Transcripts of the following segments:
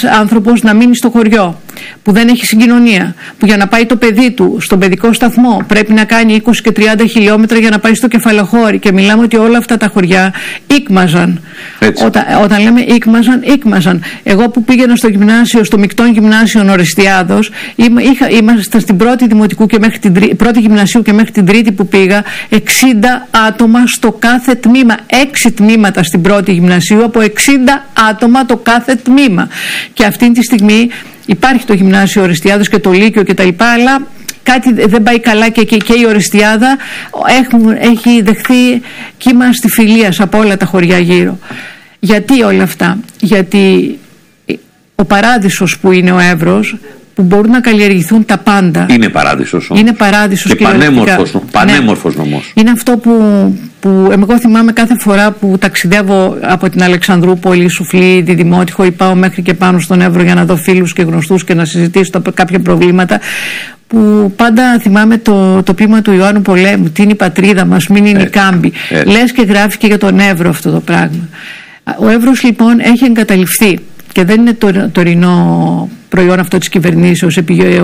ένας άνθρωπος να μείνει στο χωριό, που δεν έχει συγκοινωνία, που για να πάει το παιδί του στον παιδικό σταθμό πρέπει να κάνει 20 και 30 χιλιόμετρα για να πάει στο Κεφαλοχώρι, και μιλάμε ότι όλα αυτά τα χωριά ήκμαζαν. Όταν λέμε ήκμαζαν. Εγώ που πήγαινα στο γυμνάσιο, στο μεικτό γυμνάσιο Ορεστιάδος, ήμασταν στην πρώτη δημοτικού και μέχρι πρώτη γυμνασίου και μέχρι την τρίτη που πήγα, 60 άτομα στο κάθε τμήμα. 6 τμήματα στην πρώτη γυμνασίου, από 60 άτομα το κάθε τμήμα. Και αυτή τη στιγμή υπάρχει το γυμνάσιο Ορεστιάδος και το Λύκειο κτλ. Αλλά κάτι δεν πάει καλά και η Ορεστιάδα έχει δεχθεί κύμα αστιφιλίας από όλα τα χωριά γύρω. Γιατί όλα αυτά? Γιατί ο παράδεισος που είναι ο Εύρος, που μπορούν να καλλιεργηθούν τα πάντα. Είναι παράδεισος όμως. Είναι παράδεισος και πανέμορφος νομός. Είναι αυτό που εγώ θυμάμαι κάθε φορά που ταξιδεύω από την Αλεξανδρούπολη, Σουφλή, τη Δημότυχο, ή πάω μέχρι και πάνω στον Εύρο για να δω φίλους και γνωστούς και να συζητήσω κάποια προβλήματα, που πάντα θυμάμαι το ποίημα του Ιωάννου Πολέμου, τι είναι η πατρίδα μας, μην είναι η κάμπη. Λες και γράφει και για τον Εύρο αυτό το πράγμα. Ο Εύρος λοιπόν έχει εγκαταλειφθεί και δεν είναι τωρινό προϊόν αυτό της κυβερνήσεως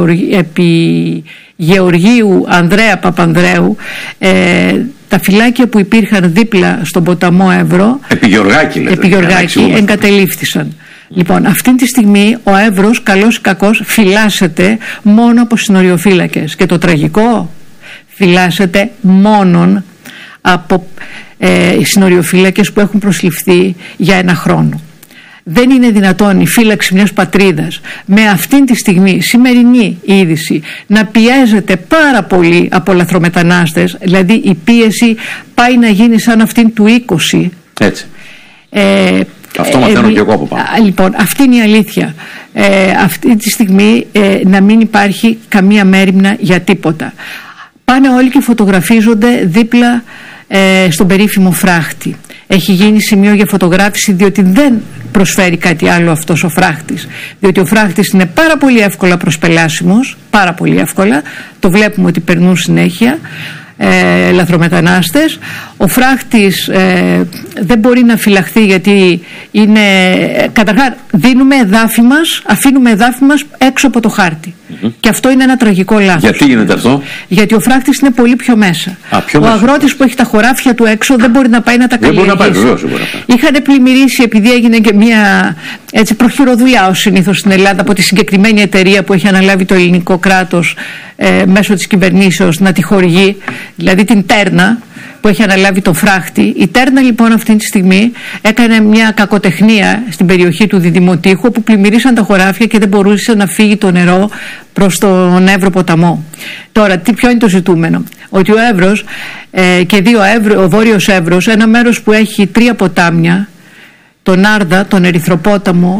επί Γεωργίου Ανδρέα Παπανδρέου. Τα φυλάκια που υπήρχαν δίπλα στον ποταμό Εύρο, επί Γεωργάκη, εγκατελείφθησαν. Λοιπόν, αυτή τη στιγμή ο Εύρος, καλός ή κακός, φυλάσσεται μόνο από συνοριοφύλακες, και το τραγικό, φυλάσσεται μόνον από συνοριοφύλακες που έχουν προσληφθεί για 1 χρόνο. Δεν είναι δυνατόν η φύλαξη μιας πατρίδας με αυτήν τη στιγμή, σημερινή είδηση, να πιέζεται πάρα πολύ από λαθρομετανάστες. Δηλαδή η πίεση πάει να γίνει σαν αυτήν του 20. Έτσι. Αυτό μαθαίνω και εγώ από πάνω. Λοιπόν, αυτή είναι η αλήθεια. Αυτή τη στιγμή να μην υπάρχει καμία μέριμνα για τίποτα. Πάνε όλοι και φωτογραφίζονται δίπλα στον περίφημο φράχτη. Έχει γίνει σημείο για φωτογράφηση, διότι δεν προσφέρει κάτι άλλο αυτός ο φράχτης. Διότι ο φράχτης είναι πάρα πολύ εύκολα προσπελάσιμος, πάρα πολύ εύκολα. Το βλέπουμε ότι περνούν συνέχεια λαθρομετανάστες. Ο φράχτης δεν μπορεί να φυλαχθεί, γιατί είναι, καταρχάς δίνουμε εδάφη μας, αφήνουμε εδάφη μας έξω από το χάρτη. Και αυτό είναι ένα τραγικό λάθος. Γιατί γίνεται αυτό? Γιατί ο φράχτης είναι πολύ πιο μέσα. Ο αγρότης που έχει τα χωράφια του έξω δεν μπορεί να πάει να τα καλλιεργήσει. Είχαν πλημμυρίσει, επειδή έγινε και μια προχειροδουλειά ως συνήθως στην Ελλάδα από τη συγκεκριμένη εταιρεία που έχει αναλάβει το ελληνικό κράτος μέσω της κυβερνήσεως να τη χορηγεί, δηλαδή την Τέρνα, που έχει αναλάβει το φράχτη. Η Τέρνα λοιπόν αυτή τη στιγμή έκανε μια κακοτεχνία στην περιοχή του Διδημοτήχου, όπου πλημμυρίσαν τα χωράφια και δεν μπορούσε να φύγει το νερό προς τον Εύρο ποταμό. Τώρα, ποιο είναι το ζητούμενο? Ότι ο Εύρος και ο Βόρειος Εύρος, ένα μέρος που έχει 3 ποτάμια, τον Άρδα, τον Ερυθροπόταμο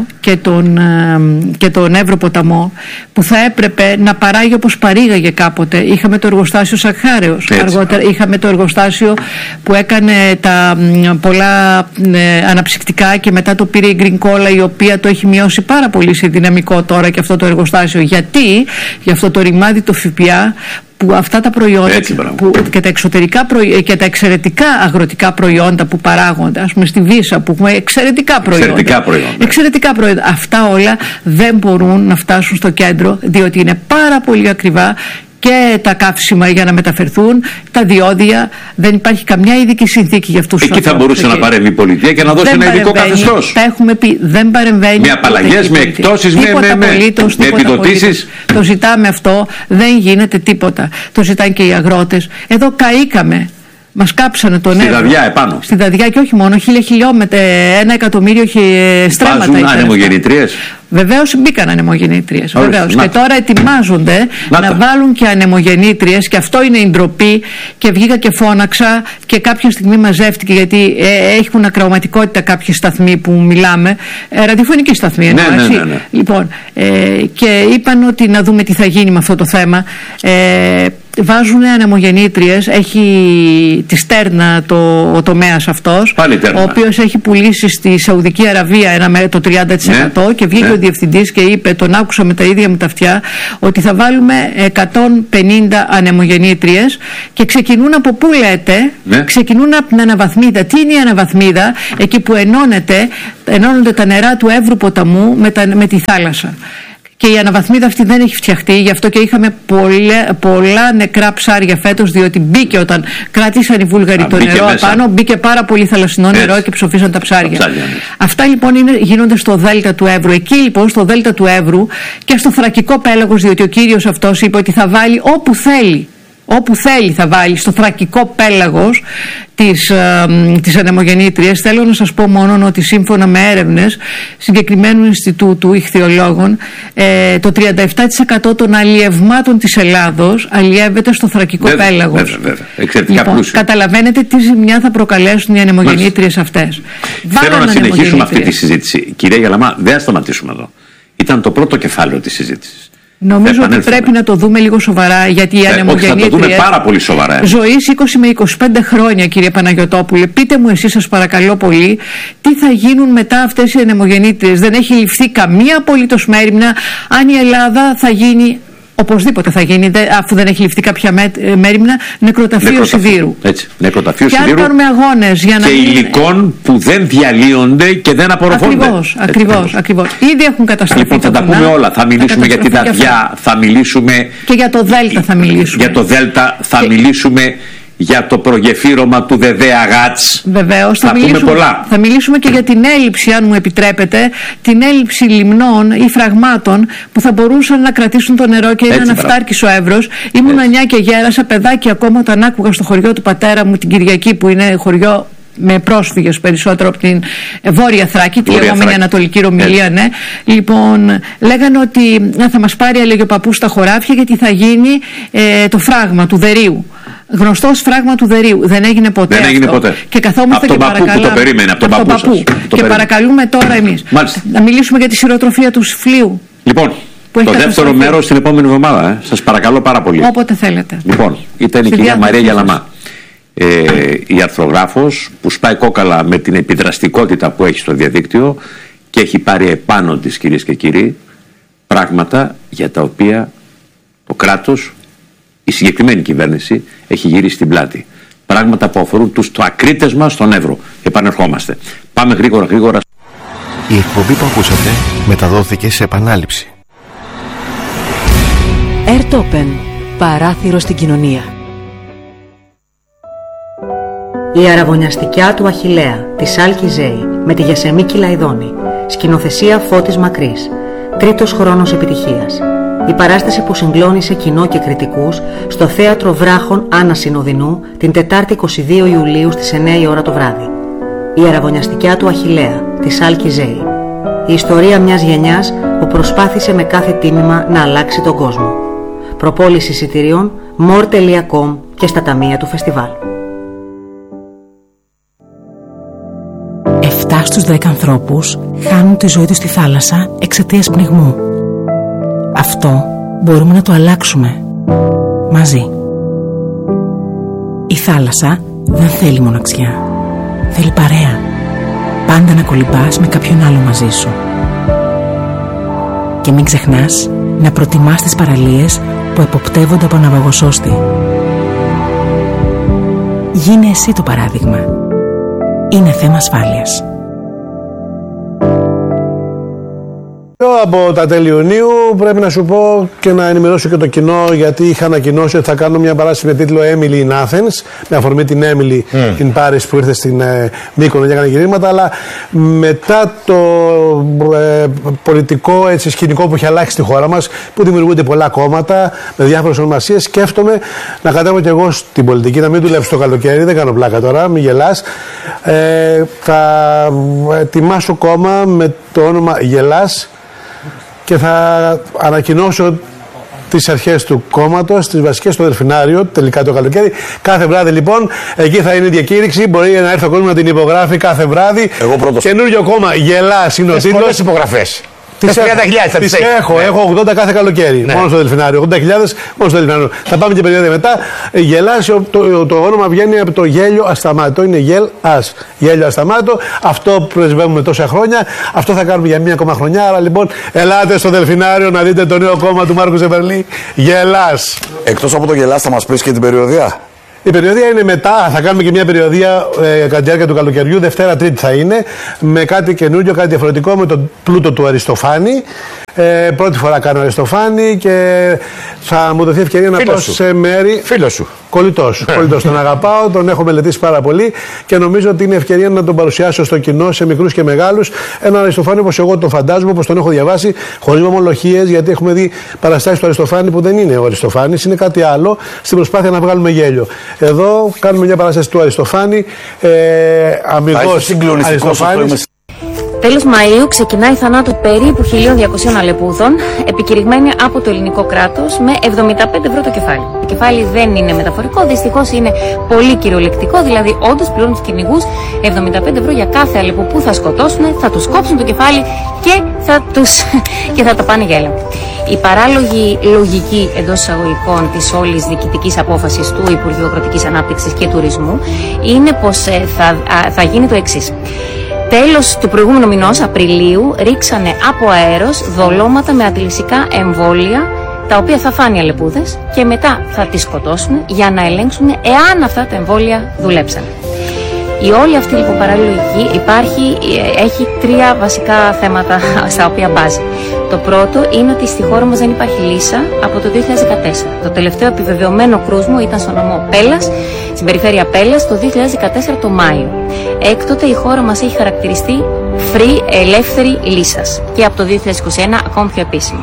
και τον Εύρο ποταμό, που θα έπρεπε να παράγει όπως παρήγαγε κάποτε. Είχαμε το εργοστάσιο Σακχάρεως, αργότερα είχαμε το εργοστάσιο που έκανε τα πολλά αναψυκτικά, και μετά το πήρε η Γκρινκόλα, η οποία το έχει μειώσει πάρα πολύ σε δυναμικό τώρα και αυτό το εργοστάσιο. Γιατί? Για αυτό το ρημάδι το ΦΠΑ, που αυτά τα προϊόντα και τα εξωτερικά και τα εξαιρετικά αγροτικά προϊόντα που παράγονται, ας πούμε στη Βύσσα που έχουμε εξαιρετικά προϊόντα, αυτά όλα δεν μπορούν να φτάσουν στο κέντρο, διότι είναι πάρα πολύ ακριβά, και τα καύσιμα για να μεταφερθούν, τα διόδια, δεν υπάρχει καμιά ειδική συνθήκη για αυτούς τους ανθρώπους. Εκεί θα μπορούσε να παρέμβει η πολιτεία και να δώσει ένα ειδικό καθεστώς. Τα έχουμε πει, δεν παρεμβαίνει. Με απαλλαγές, με εκπτώσεις, με επιδοτήσεις. Το ζητάμε αυτό, δεν γίνεται τίποτα. Το ζητάνε και οι αγρότες. Εδώ καήκαμε. Μας κάψανε τον Εύρο. Στη Δαδιά επάνω. Στη Δαδιά, και όχι μόνο, 1.000 χιλιόμετρα, 1 εκατομμύριο στρέμματα. Βάζουν ανεμογεννητρίες. Βεβαίως μπήκαν ανεμογεννήτριες. Και τώρα ετοιμάζονται να βάλουν και ανεμογεννήτριες, και αυτό είναι η ντροπή. Και βγήκα και φώναξα, και κάποια στιγμή μαζεύτηκε, γιατί έχουν ακροαματικότητα κάποιοι σταθμοί που μιλάμε, ραδιοφωνικοί σταθμοί εννοώ, ναι. Λοιπόν, και είπαν ότι να δούμε τι θα γίνει με αυτό το θέμα. βάζουν ανεμογεννήτριες, έχει τη Στέρνα ο τομέας αυτός, ο οποίος έχει πουλήσει στη Σαουδική Αραβία το 30% και βγήκε ο διευθυντής και είπε, τον άκουσα με τα ίδια μου τα αυτιά, ότι θα βάλουμε 150 ανεμογεννήτριες και ξεκινούν από πού λέτε, ξεκινούν από την αναβαθμίδα. Τι είναι η αναβαθμίδα? Εκεί που ενώνονται τα νερά του Εύρου ποταμού με τη θάλασσα. Και η αναβαθμίδα αυτή δεν έχει φτιαχτεί, γι' αυτό και είχαμε πολλά νεκρά ψάρια φέτος, διότι μπήκε όταν κράτησαν οι Βούλγαροι το νερό απάνω, μπήκε πάρα πολύ θαλασσινό νερό και ψοφίσαν τα ψάρια. Αυτά λοιπόν γίνονται στο Δέλτα του Εύρου. Εκεί λοιπόν στο Δέλτα του Εύρου και στο Θρακικό πέλαγος, διότι ο κύριος αυτός είπε ότι θα βάλει όπου θέλει. Όπου θέλει θα βάλει στο Θρακικό πέλαγος τις ανεμογεννήτριες. Θέλω να σας πω μόνο ότι σύμφωνα με έρευνες συγκεκριμένου Ινστιτούτου Ιχθυολόγων, το 37% των αλλιευμάτων της Ελλάδος αλλιεύεται στο Θρακικό πέλαγος. Εξαιρετικά λοιπόν, πλούσιο. Καταλαβαίνετε τι ζημιά θα προκαλέσουν οι ανεμογεννήτριες αυτές. Θέλω να συνεχίσουμε αυτή τη συζήτηση. Κυρία Γιαλαμά, δεν θα σταματήσουμε εδώ. Ήταν το πρώτο κεφάλαιο της συζήτησης. Νομίζω ότι πρέπει να το δούμε λίγο σοβαρά, γιατί οι ανεμογεννήτριες. Θα το δούμε πάρα πολύ σοβαρά. Ζωής 20 με 25 χρόνια, κύριε Παναγιωτόπουλε. Πείτε μου εσείς, σας παρακαλώ πολύ, τι θα γίνουν μετά αυτές οι ανεμογεννήτριες. Δεν έχει ληφθεί καμία απολύτως μέριμνα αν η Ελλάδα θα γίνει. Οπωσδήποτε θα γίνει, αφού δεν έχει ληφθεί κάποια μέριμνα, νεκροταφείο σιδήρου. Έτσι, νεκροταφείο σιδήρου. Και αν κάνουμε αγώνες για να. Και υλικών που δεν διαλύονται και δεν απορροφώνται. Ακριβώς. Ήδη έχουν καταστραφεί. Λοιπόν, θα τα πούμε όλα. Θα μιλήσουμε για την Δαδιά, θα μιλήσουμε. Και για το Δέλτα θα μιλήσουμε. Για το Δέλτα θα μιλήσουμε. Για το προγεφύρωμα του Δεδέα Γάτς. Βεβαίως, θα πούμε πολλά. Θα μιλήσουμε και για την έλλειψη, αν μου επιτρέπετε, την έλλειψη λιμνών ή φραγμάτων που θα μπορούσαν να κρατήσουν το νερό και είναι αναφτάρκης ο Εύρος. Ήμουν νιά και γέρασα, παιδάκι ακόμα, όταν άκουγα στο χωριό του πατέρα μου την Κυριακή, που είναι χωριό με πρόσφυγες περισσότερο από την Βόρεια Θράκη, τη λεγόμενη Ανατολική Ρωμυλία, ναι. Λοιπόν, λέγανε ότι θα μας πάρει, έλεγε ο παππούς, στα χωράφια, γιατί θα γίνει το φράγμα του Δερίου. Γνωστός φράγμα του Δερίου. Δεν έγινε ποτέ. Δεν έγινε ποτέ. Και καθόμαστε και παρακαλούμε. Που το περίμενε, από τον παππού. Και παρακαλούμε τώρα εμείς να μιλήσουμε για τη σειροτροφία του Σφλίου. Λοιπόν, το δεύτερο μέρος την επόμενη εβδομάδα. Σας παρακαλώ πάρα πολύ. Όποτε θέλετε. Λοιπόν, ήταν η κυρία Μαρία Γιαλαμά. Η αρθρογράφος που σπάει κόκαλα με την επιδραστικότητα που έχει στο διαδίκτυο και έχει πάρει επάνω της, κυρίες και κύριοι, πράγματα για τα οποία το κράτος, η συγκεκριμένη κυβέρνηση, έχει γυρίσει την πλάτη. Πράγματα που αφορούν τους ακρίτες μας στον Εύρο. Επανερχόμαστε. Πάμε γρήγορα. Η εκπομπή που ακούσατε μεταδόθηκε σε επανάληψη. Airtopen. Παράθυρο στην κοινωνία. Η αραβωνιαστικιά του Αχιλλέα, της Άλκη Ζέη, με τη Γεσεμίκη Λαϊδόνη. Σκηνοθεσία Φώτης Μακρύς. Τρίτος χρόνος επιτυχίας. Η παράσταση που συγκλώνησε κοινό και κριτικούς στο Θέατρο Βράχων Άννα Συνοδεινού την Τετάρτη 22 Ιουλίου στις 9 η ώρα το βράδυ. Η αραβωνιαστικιά του Αχιλλέα, της Άλκη Ζέη. Η ιστορία μιας γενιάς που προσπάθησε με κάθε τίμημα να αλλάξει τον κόσμο. Προπόληση εισιτηρίων more.com και στα ταμεία του φεστιβάλ. 7 στους 10 ανθρώπους χάνουν τη ζωή τους στη θάλασσα εξαιτίας πνιγμού. Αυτό μπορούμε να το αλλάξουμε μαζί. Η θάλασσα δεν θέλει μοναξιά. Θέλει παρέα. Πάντα να κολυμπάς με κάποιον άλλο μαζί σου. Και μην ξεχνάς να προτιμάς τις παραλίες που εποπτεύονται από ναυαγοσώστη. Γίνε εσύ το παράδειγμα. Είναι θέμα ασφάλειας. Από τα τέλη Ιουνίου πρέπει να σου πω και να ενημερώσω και το κοινό, γιατί είχα ανακοινώσει ότι θα κάνω μια παράσταση με τίτλο Emily in Athens, με αφορμή την Emily in Paris που ήρθε στην Μύκονο και έκανε γυρίσματα, αλλά μετά το πολιτικό σκηνικό που έχει αλλάξει στη χώρα μας, που δημιουργούνται πολλά κόμματα με διάφορες ονομασίες, σκέφτομαι να κατέβω και εγώ στην πολιτική, να μην δουλέψω το καλοκαίρι, δεν κάνω πλάκα τώρα, μην γελάς. Θα ετοιμάσω κόμμα με το όνομα Γελάς και θα ανακοινώσω τις αρχές του κόμματος, τις βασικές στο Δελφινάριο, τελικά το καλοκαίρι. Κάθε βράδυ λοιπόν, εκεί θα είναι η διακήρυξη. Μπορεί να έρθει ο κόσμος να την υπογράφει κάθε βράδυ. Εγώ πρώτος. Καινούριο κόμμα, Γελάς είναι ο τίτλος. Πολλές υπογραφές. Τις 30.000 τις έχω 80 κάθε καλοκαίρι. Ναι. Μόνο στο Δελφινάριο. 80.000 μόνο στο Δελφινάριο. Θα πάμε και περίοδο μετά. Γελάσιο, το όνομα βγαίνει από το γέλιο ασταμάτο. Είναι γελ-ας. Γέλιο ασταμάτο. Αυτό πρεσβεύουμε τόσα χρόνια. Αυτό θα κάνουμε για μία ακόμα χρονιά. Άρα λοιπόν, ελάτε στο Δελφινάριο να δείτε το νέο κόμμα του Μάρκου Ζεμπερλή. Γελάς. Εκτός από το γελάς, θα μας πεις και την περιοδία. Η περιοδία είναι μετά, θα κάνουμε και μια περιοδία κατά τη διάρκεια του καλοκαιριού, Δευτέρα Τρίτη θα είναι, με κάτι καινούριο, κάτι διαφορετικό, με τον πλούτο του Αριστοφάνη. Πρώτη φορά κάνω Αριστοφάνη και θα μου δοθεί ευκαιρία να πάω σε μέρη. Φίλος σου. Κολλητός. Τον αγαπάω, τον έχω μελετήσει πάρα πολύ και νομίζω ότι είναι ευκαιρία να τον παρουσιάσω στο κοινό, σε μικρούς και μεγάλους. Έναν Αριστοφάνη όπως εγώ τον φαντάζομαι, όπως τον έχω διαβάσει, χωρίς μομολογίες, γιατί έχουμε δει παραστάσεις του Αριστοφάνη που δεν είναι ο Αριστοφάνης, είναι κάτι άλλο, στην προσπάθεια να βγάλουμε γέλιο. Εδώ κάνουμε μια παράσταση του Αριστοφάνη, αμυγός Αριστοφάνης. Τέλος Μαΐου ξεκινάει η θανάτου περίπου 1.200 αλεπούδων, επικηρυγμένη από το ελληνικό κράτος με 75 € το κεφάλι. Το κεφάλι δεν είναι μεταφορικό, δυστυχώς είναι πολύ κυριολεκτικό, δηλαδή όντως πληρώνουν τους κυνηγούς 75 € για κάθε αλεπού που θα σκοτώσουν, θα τους κόψουν το κεφάλι και θα τα πάνε για έλεγχο. Η παράλογη λογική εντός εισαγωγικών της όλης διοικητικής απόφασης του Υπουργείου Αγροτικής Ανάπτυξης και Τουρισμού είναι πως θα γίνει το εξής. Τέλος του προηγούμενου μηνός, Απριλίου, ρίξανε από αέρος δολώματα με αντιλυσικά εμβόλια, τα οποία θα φάνε αλεπούδες και μετά θα τις σκοτώσουν για να ελέγξουν εάν αυτά τα εμβόλια δουλέψαν. Η όλη αυτή λοιπόν παραλογική έχει τρία βασικά θέματα στα οποία μπάζει. Το πρώτο είναι ότι στη χώρα μας δεν υπάρχει λύσα από το 2014. Το τελευταίο επιβεβαιωμένο κρούσμα ήταν στο νομό Πέλλας, στην περιφέρεια Πέλλας, το 2014 το Μάιο. Έκτοτε η χώρα μας έχει χαρακτηριστεί free, ελεύθερη λύσας και από το 2021 ακόμη πιο επίσημη.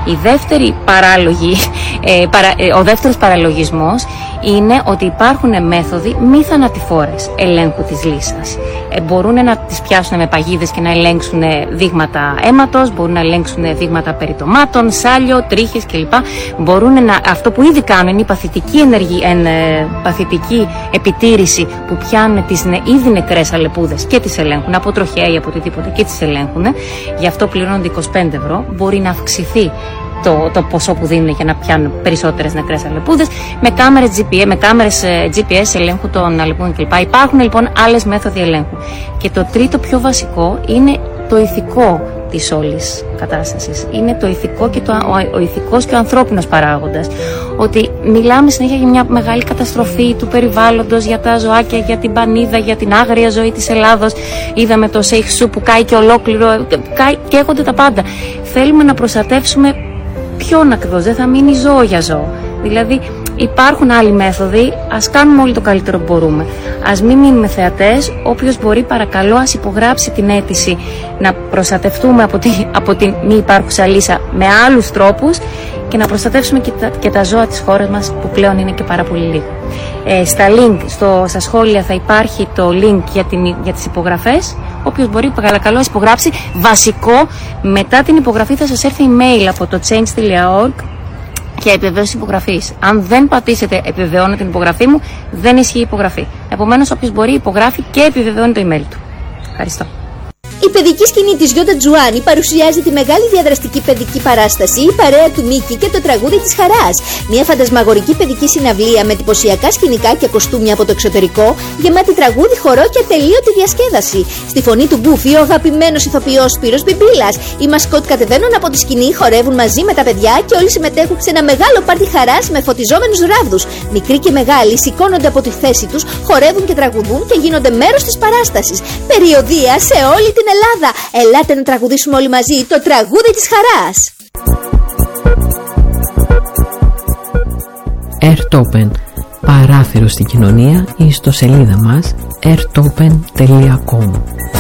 Ο δεύτερος παραλογισμός είναι ότι υπάρχουν μέθοδοι μη θανατηφόρες ελέγχου της λύσας. Μπορούν να τις πιάσουν με παγίδες και να ελέγξουν δείγματα αίματος, μπορούν να ελέγξουν δείγματα περιτομάτων, σάλιο, τρίχες κλπ. Αυτό που ήδη κάνουν είναι η παθητική επιτήρηση που πιάνουν τις ήδη νεκρές αλεπούδες και τις ελέγχουν από τροχέα ή από οτιδήποτε και τις ελέγχουν. Γι' αυτό πληρώνονται 25 €. Μπορεί να αυξηθεί το ποσό που δίνουν για να πιάνουν περισσότερες νεκρές αλεπούδες με κάμερες GPS ελέγχου των αλεπούδων κλπ. Υπάρχουν λοιπόν άλλες μέθοδοι ελέγχου. Και το τρίτο πιο βασικό είναι το ηθικό της όλης κατάστασης. Είναι το ηθικό και ο ηθικός και ο ανθρώπινος παράγοντας. Ότι μιλάμε συνέχεια για μια μεγάλη καταστροφή του περιβάλλοντος, για τα ζωάκια, για την πανίδα, για την άγρια ζωή της Ελλάδος. Είδαμε το Σέιχ-Σου που κάει και ολόκληρο, καίγονται τα πάντα. Θέλουμε να προστατεύσουμε ποιον ακριβώς, δεν θα μείνει ζώο για ζώο. Δηλαδή υπάρχουν άλλοι μέθοδοι, ας κάνουμε όλοι το καλύτερο που μπορούμε. Ας μην μείνουμε θεατές, όποιος μπορεί παρακαλώ ας υπογράψει την αίτηση να προστατευτούμε από την μη υπάρχουσα λύσα με άλλους τρόπους και να προστατεύσουμε και τα ζώα της χώρας μας που πλέον είναι και πάρα πολύ λίγο. Στα σχόλια θα υπάρχει το link για τις υπογραφές. Όποιος μπορεί παρακαλώ υπογράψει. Βασικό, μετά την υπογραφή θα σας έρθει email από το change.org και επιβεβαίωση υπογραφής. Αν δεν πατήσετε επιβεβαιώνω την υπογραφή μου, δεν ισχύει η υπογραφή. Επομένως, όποιος μπορεί υπογράφει και επιβεβαιώνει το email του. Ευχαριστώ. Η παιδική σκηνή της Γιώτα Τζουάνι παρουσιάζει τη μεγάλη διαδραστική παιδική παράσταση «Η παρέα του Μίκη και το τραγούδι της χαράς». Μια φαντασμαγορική παιδική συναυλία με εντυπωσιακά σκηνικά και κοστούμια από το εξωτερικό, γεμάτη τραγούδι, χορό και ατελείωτη διασκέδαση. Στη φωνή του Γκούφι, ο αγαπημένος ηθοποιός Σπύρος Μπιμπίλας. Οι μασκότ κατεβαίνουν από τη σκηνή, χορεύουν μαζί με τα παιδιά και όλοι συμμετέχουν σε ένα μεγάλο πάρτι χαράς με φωτιζόμενους ράβδους. Μικροί και μεγάλοι σηκώνονται από τη θέση τους, χορεύουν και τραγουδούν και γίνονται μέρος της παράστασης. Περιοδία σε όλη την Ελλάδα. Ελάτε να τραγουδήσουμε όλοι μαζί το τραγούδι της χαράς. Airtopen. Παράθυρο στην κοινωνία ή στο σελίδα μας airtopen.com.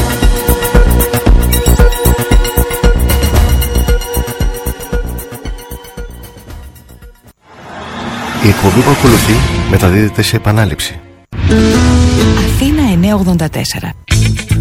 Η εκπομπή που ακολουθεί μεταδίδεται σε επανάληψη. Αθήνα 984.